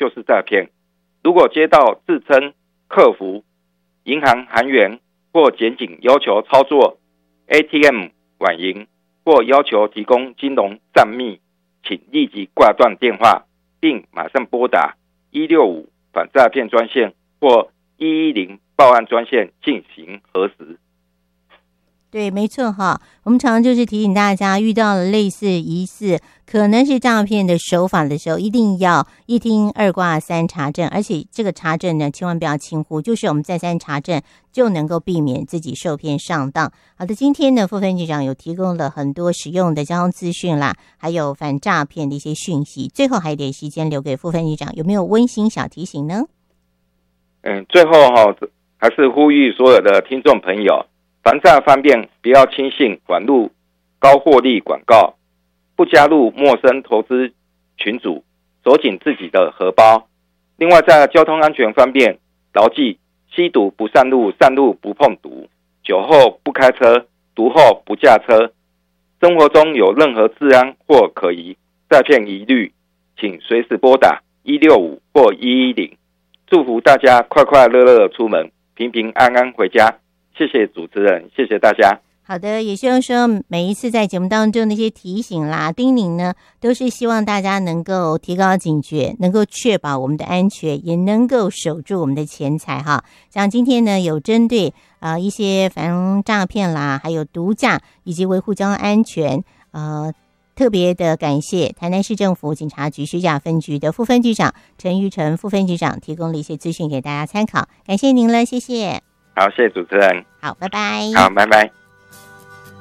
就是诈骗。如果接到自称客服、银行行员或检警要求操作 ATM 软银或要求提供金融账密，请立即挂断电话，并马上拨打165反诈骗专线或110报案专线进行核实。 对，没错哈，我们常常就是提醒大家，遇到了类似疑似可能是诈骗的手法的时候，一定要一听二挂三查证，而且这个查证呢，千万不要轻忽，就是我们再三查证，就能够避免自己受骗上当。好的，今天呢，副分局长有提供了很多实用的交通资讯啦，还有反诈骗的一些讯息。最后还有点时间留给副分局长，有没有温馨小提醒呢？ 最后还是呼吁所有的听众朋友，防诈方面不要轻信网络高获利广告，不加入陌生投资群组，守紧自己的荷包。另外在交通安全方面，牢记吸毒不上路，上路不碰毒，酒后不开车，毒后不驾车。生活中有任何治安或可疑诈骗疑虑，请随时拨打165或110。祝福大家快快乐乐出门，平平安安回家。谢谢主持人，谢谢大家。 好的，也希望说每一次在节目当中那些提醒啦、叮咛呢，都是希望大家能够提高警觉，能够确保我们的安全，也能够守住我们的钱财哈。像今天呢，有针对一些防诈骗啦，还有毒驾以及维护交通安全，特别的感谢台南市政府警察局徐甲分局的副分局长陈玉成副分局长提供了一些资讯给大家参考，感谢您了，谢谢。 好，谢谢主持人。 好，拜拜。 好，拜拜。